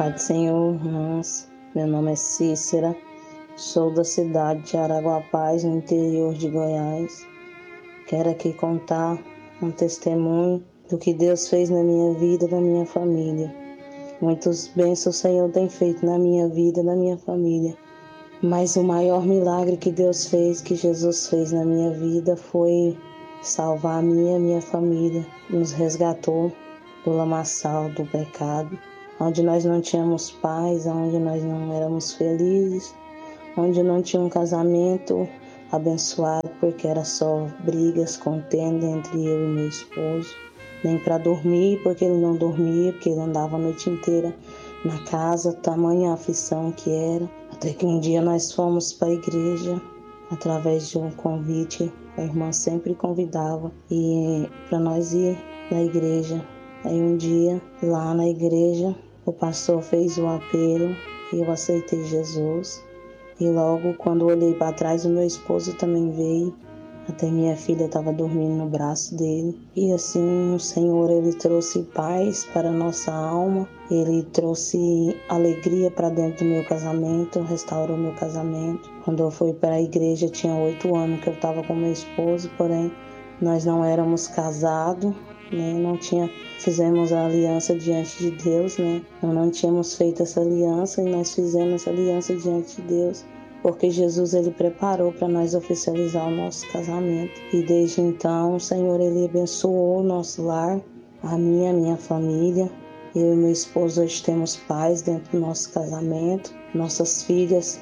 Pai do Senhor, irmãos, meu nome é Cícera, sou da cidade de Araguapaz, no interior de Goiás. Quero aqui contar um testemunho do que Deus fez na minha vida e na minha família. Muitos bênçãos o Senhor tem feito na minha vida e na minha família. Mas o maior milagre que Deus fez, que Jesus fez na minha vida, foi salvar a minha e a minha família. Nos resgatou do lamaçal do pecado, onde nós não tínhamos paz, onde nós não éramos felizes, onde não tinha um casamento abençoado, porque era só brigas, contenda entre eu e meu esposo. Nem para dormir, porque ele não dormia, porque ele andava a noite inteira na casa, tamanha aflição que era. Até que um dia nós fomos para a igreja, através de um convite, a irmã sempre convidava e para nós ir na igreja. Aí um dia, lá na igreja, o pastor fez o apelo e eu aceitei Jesus. E logo, quando olhei para trás, o meu esposo também veio. Até minha filha estava dormindo no braço dele. E assim, o Senhor, Ele trouxe paz para a nossa alma. Ele trouxe alegria para dentro do meu casamento, restaurou meu casamento. Quando eu fui para a igreja, tinha 8 anos que eu estava com meu esposo, porém, nós não éramos casados, né? Fizemos a aliança diante de Deus, né? Nós não tínhamos feito essa aliança e nós fizemos essa aliança diante de Deus, porque Jesus, Ele preparou para nós oficializar o nosso casamento. E desde então, o Senhor, Ele abençoou o nosso lar, a minha família. Eu e meu esposo hoje temos paz dentro do nosso casamento. Nossas filhas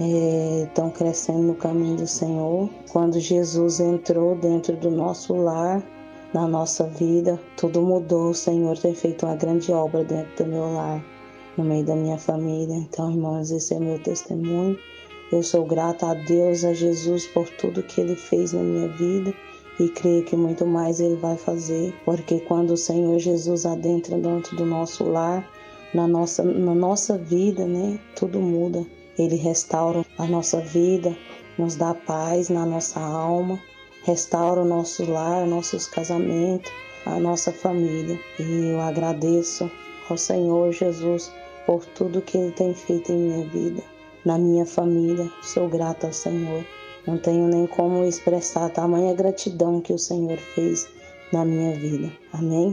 estão crescendo no caminho do Senhor. Quando Jesus entrou dentro do nosso lar, na nossa vida, tudo mudou. O Senhor tem feito uma grande obra dentro do meu lar, no meio da minha família. Então, irmãos, esse é meu testemunho. Eu sou grata a Deus, a Jesus, por tudo que Ele fez na minha vida e creio que muito mais Ele vai fazer, porque quando o Senhor Jesus adentra dentro do nosso lar, na nossa vida, né, tudo muda. Ele restaura a nossa vida, nos dá paz na nossa alma, restaura o nosso lar, nossos casamentos, a nossa família. E eu agradeço ao Senhor Jesus por tudo que Ele tem feito em minha vida. Na minha família, sou grata ao Senhor. Não tenho nem como expressar a tamanha gratidão que o Senhor fez na minha vida. Amém?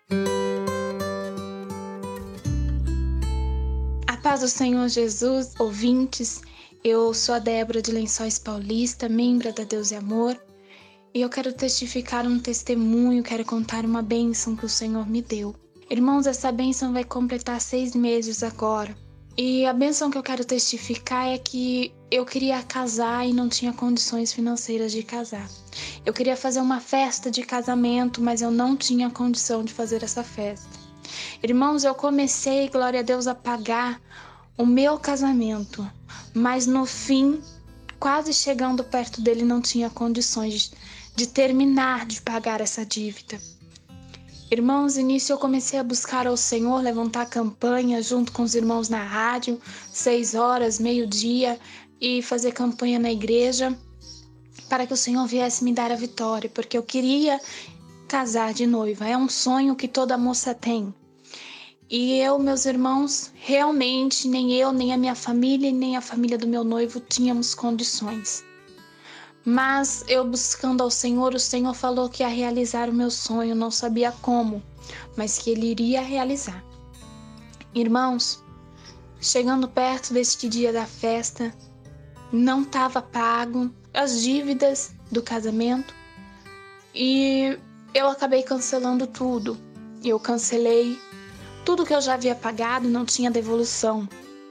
A paz do Senhor Jesus, ouvintes. Eu sou a Débora de Lençóis Paulista, membro da Deus e Amor. E eu quero testificar um testemunho, quero contar uma bênção que o Senhor me deu. Irmãos, essa bênção vai completar 6 meses agora. E a bênção que eu quero testificar é que eu queria casar e não tinha condições financeiras de casar. Eu queria fazer uma festa de casamento, mas eu não tinha condição de fazer essa festa. Irmãos, eu comecei, glória a Deus, a pagar o meu casamento, mas no fim, quase chegando perto dele, não tinha condições de terminar de pagar essa dívida. Irmãos, início eu comecei a buscar ao Senhor, levantar campanha junto com os irmãos na rádio, 6 horas, meio-dia, e fazer campanha na igreja para que o Senhor viesse me dar a vitória, porque eu queria casar de noiva. É um sonho que toda moça tem. E eu, meus irmãos, realmente, nem eu, nem a minha família, nem a família do meu noivo tínhamos condições. Mas eu buscando ao Senhor, o Senhor falou que ia realizar o meu sonho, não sabia como, mas que Ele iria realizar. Irmãos, chegando perto deste dia da festa, não estava pago as dívidas do casamento e eu acabei cancelando tudo. Eu cancelei tudo que eu já havia pagado, não tinha devolução.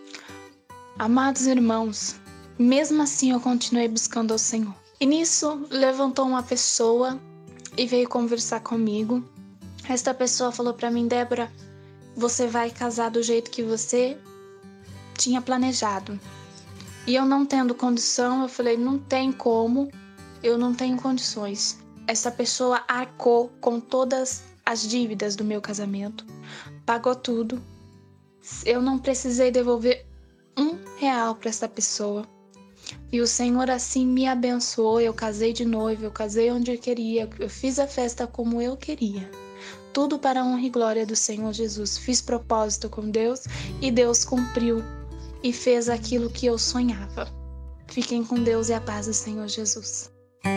Amados irmãos, mesmo assim eu continuei buscando ao Senhor. E nisso levantou uma pessoa e veio conversar comigo. Esta pessoa falou para mim: Débora, você vai casar do jeito que você tinha planejado. E eu não tendo condição, eu falei: não tem como, eu não tenho condições. Essa pessoa arcou com todas as dívidas do meu casamento, pagou tudo. Eu não precisei devolver R$1 para essa pessoa. E o Senhor assim me abençoou. Eu casei de noiva, eu casei onde eu queria, eu fiz a festa como eu queria. tudo para a honra e glória do Senhor Jesus. Fiz propósito com Deus e Deus cumpriu e fez aquilo que eu sonhava. Fiquem com Deus e a paz do Senhor Jesus.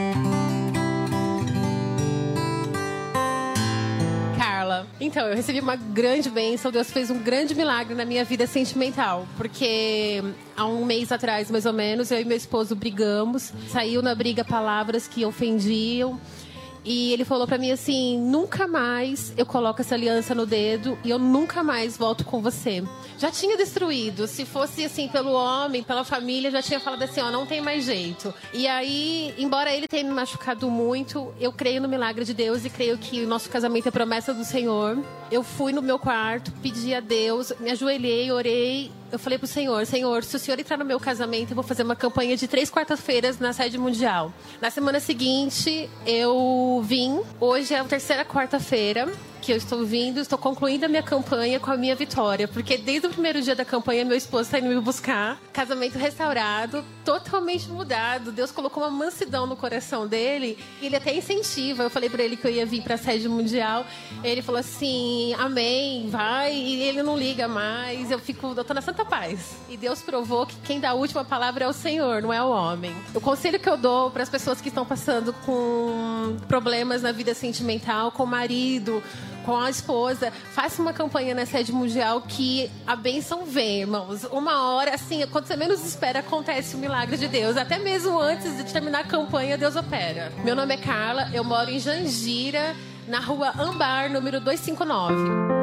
Então, eu recebi uma grande bênção, Deus fez um grande milagre na minha vida sentimental, porque há um mês atrás, mais ou menos, eu e meu esposo brigamos, saiu na briga palavras que ofendiam, e ele falou pra mim assim: nunca mais eu coloco essa aliança no dedo e eu nunca mais volto com você. Já tinha destruído. Se fosse assim pelo homem, pela família, já tinha falado assim: ó, não tem mais jeito. E aí, embora ele tenha me machucado muito, eu creio no milagre de Deus e creio que o nosso casamento é promessa do Senhor. Eu fui no meu quarto, pedi a Deus, me ajoelhei, orei. Eu falei pro Senhor: Senhor, se o Senhor entrar no meu casamento, eu vou fazer uma campanha de 3 quartas-feiras na sede mundial. Na semana seguinte, eu vim. Hoje é a 3ª quarta-feira que eu estou vindo, estou concluindo a minha campanha com a minha vitória, porque desde o primeiro dia da campanha, meu esposo está indo me buscar, casamento restaurado, totalmente mudado. Deus colocou uma mansidão no coração dele, e ele até incentiva. Eu falei para ele que eu ia vir para a sede mundial, ele falou assim: amém, vai, e ele não liga mais. Eu tô na santa paz. E Deus provou que quem dá a última palavra é o Senhor, não é o homem. O conselho que eu dou para as pessoas que estão passando com problemas na vida sentimental, com o marido, com a esposa, faça uma campanha na sede mundial que a bênção vem, irmãos. Uma hora, assim, quando você menos espera, acontece o milagre de Deus. Até mesmo antes de terminar a campanha, Deus opera. Meu nome é Carla, eu moro em Jandira, na rua Ambar, número 259.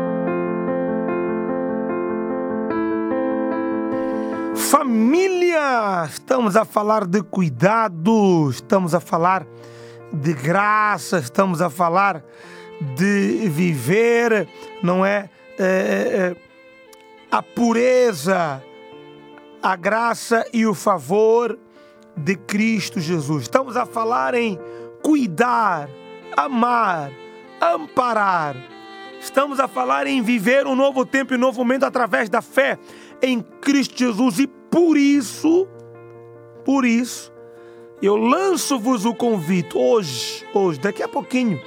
Família, estamos a falar de cuidado, estamos a falar de graça, estamos a falar de viver, não é? A pureza, a graça e o favor de Cristo Jesus. Estamos a falar em cuidar, amar, amparar. Estamos a falar em viver um novo tempo e um novo momento através da fé em Cristo Jesus. E por isso, eu lanço-vos o convite hoje, daqui a pouquinho,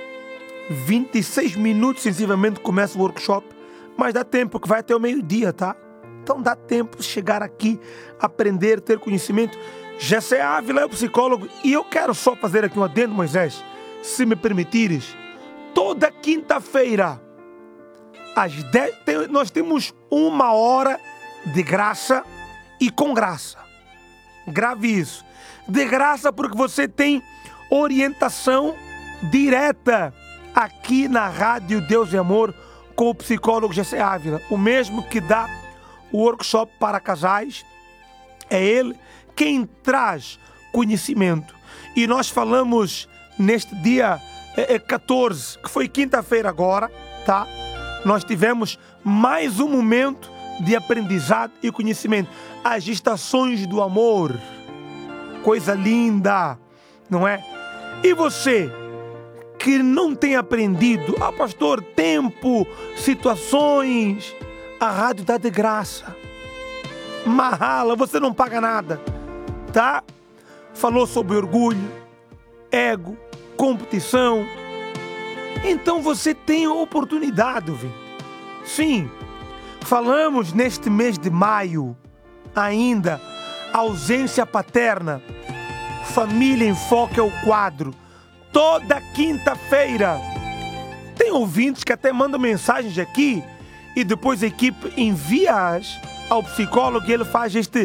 26 minutos sensivelmente começa o workshop, mas dá tempo, que vai até o meio-dia, tá? Então dá tempo de chegar aqui, aprender, ter conhecimento. Jessé Ávila é o psicólogo, e eu quero só fazer aqui um adendo, Moisés, se me permitires. Toda quinta-feira, às 10, nós temos 1 hora de graça e com graça. Grave isso. De graça, porque você tem orientação direta aqui na Rádio Deus e Amor com o psicólogo Jessé Ávila, o mesmo que dá o workshop para casais. É ele quem traz conhecimento. E nós falamos neste dia 14, que foi quinta-feira agora, tá? Nós tivemos mais um momento de aprendizado e conhecimento. As estações do amor. Coisa linda, não é? E você que não tem aprendido, pastor, tempo, situações, a rádio dá de graça. Mahala, você não paga nada, tá? Falou sobre orgulho, ego, competição. Então você tem a oportunidade, viu? Sim, falamos neste mês de maio ainda, ausência paterna. Família em Foco é o quadro. Toda quinta-feira. Tem ouvintes que até mandam mensagens aqui e depois a equipe envia-as ao psicólogo e ele faz este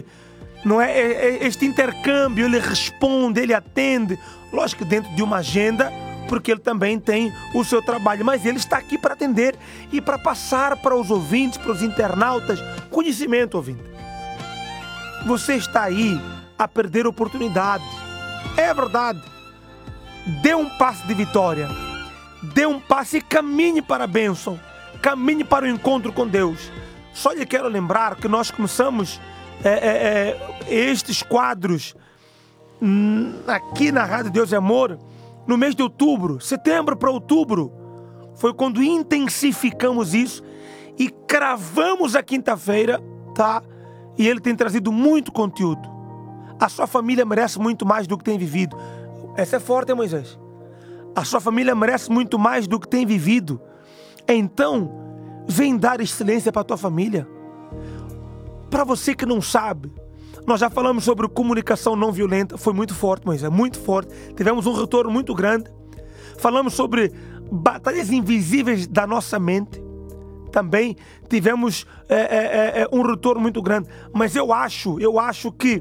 intercâmbio, ele responde, ele atende. Lógico que dentro de uma agenda, porque ele também tem o seu trabalho, mas ele está aqui para atender e para passar para os ouvintes, para os internautas, conhecimento, ouvinte. Você está aí a perder oportunidades. É verdade. Dê um passo de vitória. Dê um passo e caminhe para a bênção. Caminhe para o encontro com Deus. Só lhe quero lembrar que nós começamos estes quadros aqui na Rádio Deus e Amor no mês de outubro, setembro para outubro. Foi quando intensificamos isso e cravamos a quinta-feira, tá? E ele tem trazido muito conteúdo. A sua família merece muito mais do que tem vivido. Essa é forte, hein, Moisés? A sua família merece muito mais do que tem vivido. Então, vem dar excelência para a tua família. Para você que não sabe, nós já falamos sobre comunicação não violenta. Foi muito forte, mas é muito forte. Tivemos um retorno muito grande. Falamos sobre batalhas invisíveis da nossa mente. Também tivemos um retorno muito grande. Mas eu acho que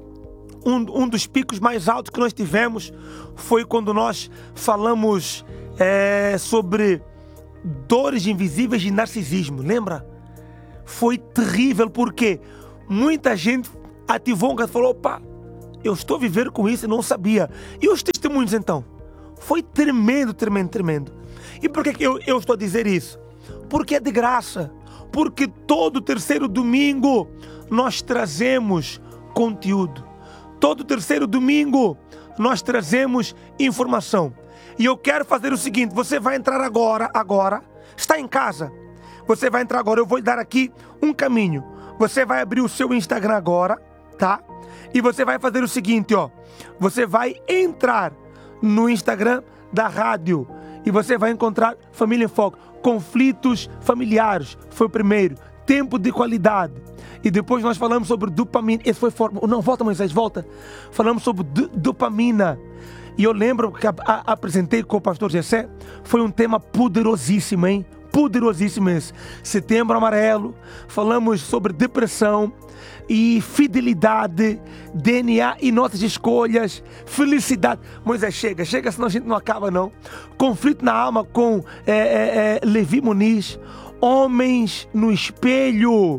um dos picos mais altos que nós tivemos foi quando nós falamos sobre dores invisíveis de narcisismo. Lembra? Foi terrível porque muita gente ativou e falou: opa, eu estou a viver com isso e não sabia. E os testemunhos então? Foi tremendo, tremendo, tremendo. E por que eu estou a dizer isso? Porque é de graça. Porque todo terceiro domingo nós trazemos conteúdo. Todo terceiro domingo nós trazemos informação. E eu quero fazer o seguinte: você vai entrar agora, está em casa. Você vai entrar agora, eu vou dar aqui um caminho. Você vai abrir o seu Instagram agora, tá? E você vai fazer o seguinte, ó. Você vai entrar no Instagram da rádio e você vai encontrar Família em Foco. Conflitos familiares foi o primeiro. Tempo de qualidade. E depois nós falamos sobre dopamina. Esse foi forte. Não, volta, Moisés, volta. Falamos sobre dopamina. E eu lembro que apresentei com o pastor Gessé. Foi um tema poderosíssimo, hein? Poderosíssimo esse. Setembro Amarelo. Falamos sobre depressão e fidelidade, DNA e nossas escolhas, felicidade. Moisés, chega, senão a gente não acaba não. Conflito na alma com Levi Muniz. Homens no espelho,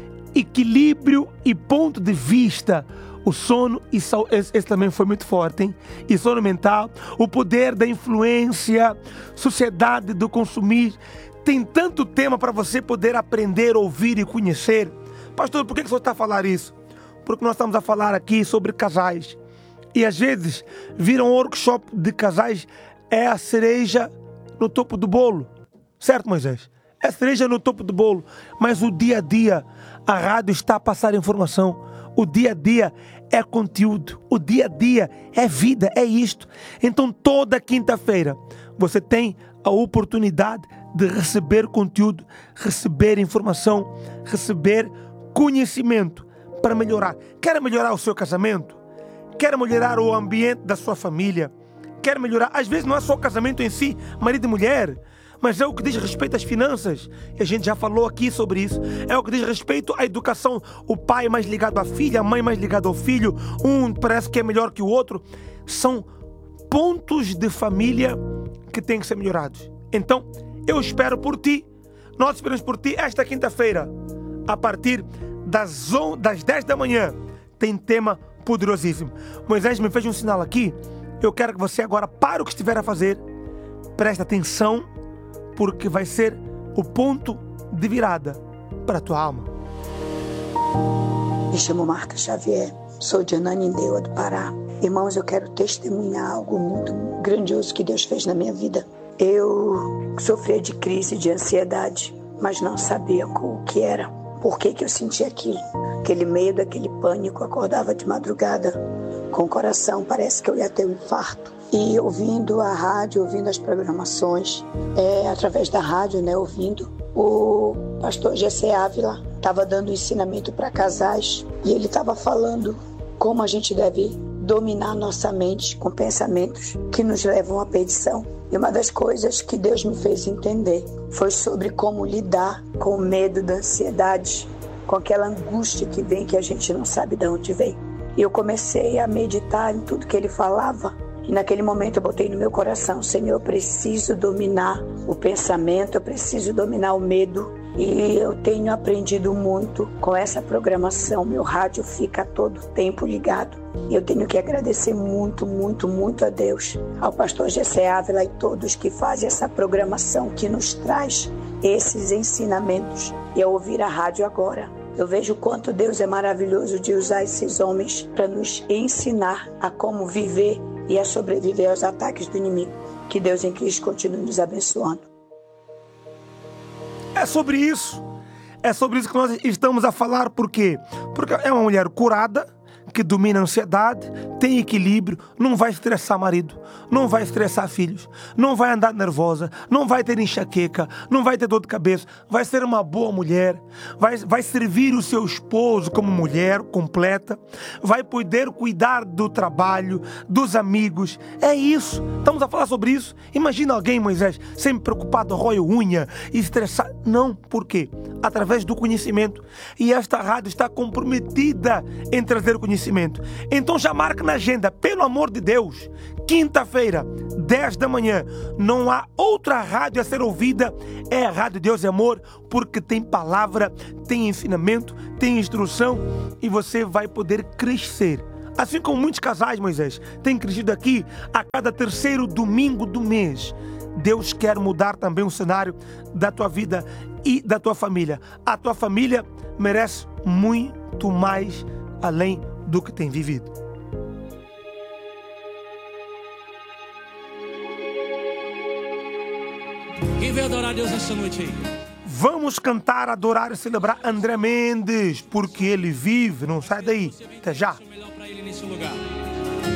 equilíbrio e ponto de vista. O sono, e esse também foi muito forte, hein? E sono mental, o poder da influência, sociedade do consumir. Tem tanto tema para você poder aprender, ouvir e conhecer. Pastor, por que você está a falar isso? Porque nós estamos a falar aqui sobre casais. E às vezes, viram um workshop de casais, é a cereja no topo do bolo. Certo, Moisés? É a cereja no topo do bolo. Mas o dia a dia, a rádio está a passar informação. O dia a dia é conteúdo. O dia a dia é vida, é isto. Então toda quinta-feira você tem a oportunidade de receber conteúdo, receber informação, receber conhecimento para melhorar. Quer melhorar o seu casamento? Quer melhorar o ambiente da sua família? Quer melhorar? Às vezes não é só o casamento em si, marido e mulher, mas é o que diz respeito às finanças. E a gente já falou aqui sobre isso. É o que diz respeito à educação. O pai mais ligado à filha, a mãe mais ligada ao filho. Um parece que é melhor que o outro. São pontos de família que têm que ser melhorados. Então, eu espero por ti. Nós esperamos por ti esta quinta-feira. A partir das 10 da manhã. Tem tema poderosíssimo. Moisés me fez um sinal aqui. Eu quero que você agora pare o que estiver a fazer. Preste atenção, porque vai ser o ponto de virada para a tua alma. Me chamo Marta Xavier, sou de Ananindeua do Pará. Irmãos, eu quero testemunhar algo muito grandioso que Deus fez na minha vida. Eu sofria de crise de ansiedade, mas não sabia o que era. Por que eu sentia aquilo? Aquele medo, aquele pânico. Acordava de madrugada com o coração, parece que eu ia ter um infarto. E ouvindo a rádio, ouvindo as programações, através da rádio, né, ouvindo, o pastor Gessé Ávila estava dando ensinamento para casais e ele estava falando como a gente deve dominar nossa mente com pensamentos que nos levam à perdição. E uma das coisas que Deus me fez entender foi sobre como lidar com o medo da ansiedade, com aquela angústia que vem que a gente não sabe de onde vem. E eu comecei a meditar em tudo que ele falava. E naquele momento eu botei no meu coração: Senhor, eu preciso dominar o pensamento, eu preciso dominar o medo. E eu tenho aprendido muito com essa programação. Meu rádio fica todo tempo ligado. E eu tenho que agradecer muito, muito, muito a Deus, ao pastor Gessé Ávila e todos que fazem essa programação, que nos traz esses ensinamentos. E ao ouvir a rádio agora, eu vejo o quanto Deus é maravilhoso de usar esses homens para nos ensinar a como viver e a sobreviver aos ataques do inimigo. Que Deus em Cristo continue nos abençoando. É sobre isso. É sobre isso que nós estamos a falar. Por quê? Porque é uma mulher curada, que domina a ansiedade, tem equilíbrio, não vai estressar marido, não vai estressar filhos, não vai andar nervosa, não vai ter enxaqueca, não vai ter dor de cabeça, vai ser uma boa mulher, vai servir o seu esposo como mulher completa, vai poder cuidar do trabalho, dos amigos. É isso, estamos a falar sobre isso. Imagina alguém, Moisés, sempre preocupado, rói unha e estressado. Não, por quê? Através do conhecimento. E esta rádio está comprometida em trazer o conhecimento. Então já marca na agenda, pelo amor de Deus, quinta-feira, 10 da manhã, não há outra rádio a ser ouvida, é a Rádio Deus e Amor, porque tem palavra, tem ensinamento, tem instrução e você vai poder crescer. Assim como muitos casais, Moisés, têm crescido aqui a cada terceiro domingo do mês. Deus quer mudar também o cenário da tua vida e da tua família. A tua família merece muito mais além do que tem vivido. Quem veio adorar a Deus esta noite aí? Vamos cantar, adorar e celebrar André Mendes, porque ele vive, não sai daí. Até já. O melhor para ele nesse lugar.